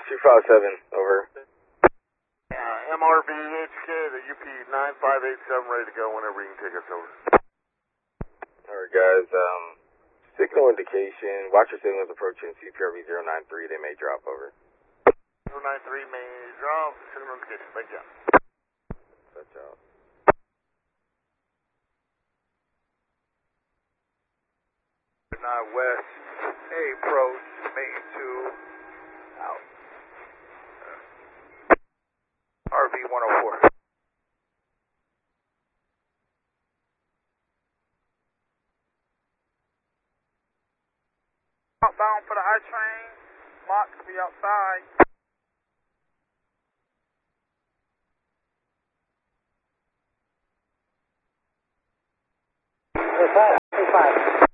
257, over. MRV HK, the UP 9587, ready to go whenever you can take us over. Alright guys, signal indication, watch your signals approaching CPRV 093, they may drop, over. 093 may drop, signal indication, thank you. Touch out. West, approach, main 2, out. RV 104. Outbound for the I train, Mark to be outside. 35.